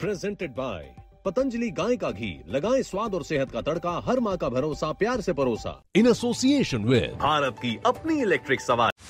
Presented by Patanjali गाय का घी, लगाएं स्वाद और सेहत का तड़का, हर माँ का भरोसा, प्यार से परोसा। इन एसोसिएशन विद भारत की अपनी इलेक्ट्रिक सवारी।